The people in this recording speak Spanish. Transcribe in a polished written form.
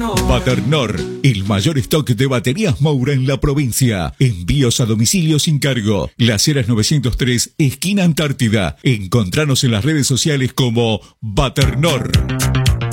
Baternor, el mayor stock de baterías Moura en la provincia. Envíos a domicilio sin cargo. Las Heras 903, esquina Antártida. Encontranos en las redes sociales como Baternor.